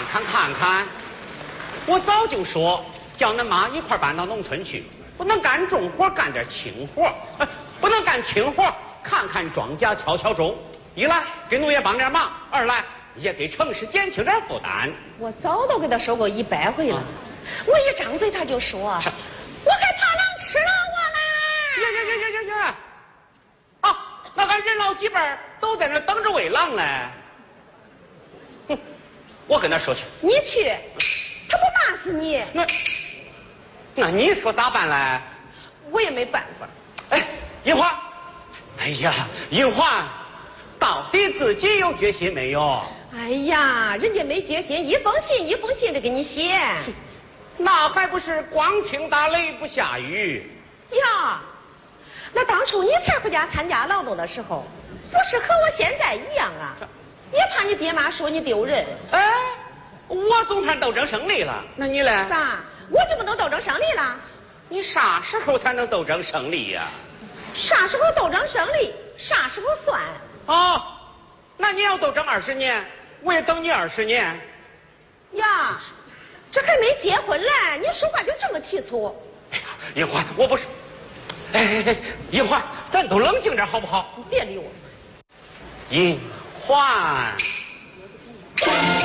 看，我早就说叫恁妈一块搬到农村去，不能干重活，干点轻活，不能干轻活，看看庄稼，敲敲钟。一来给农业帮点忙，二来也给城市减轻点负担。 我早都给他说过100回了，我一张嘴他就说，我害怕狼吃了我啦！ 呀！啊，那俺人老几辈都在那等着喂狼呢。哼，我跟他说去。 你去，他不骂死你。 那你说咋办嘞？ 我也没办法。 哎，银花，哎呀，银花，到底自己有决心没有？ 哎呀，人家没决心，一封信的给你写。 那还不是光听打雷不下雨呀？那当初你才回家参加劳动的时候，不是和我现在一样啊？也怕你爹妈说你丢人。 哎，我总算斗争胜利了，那你嘞？ 咋？我就不能斗争胜利了？ 你啥时候才能斗争胜利呀？ 啥时候斗争胜利，啥时候算？ 哦，那你要斗争20年，我也等你20年。 呀，这还没结婚嘞，你说话就这么急促？ 哎呀，银花，我不是。哎，银花，咱都冷静点好不好？ 你别理我。 银花。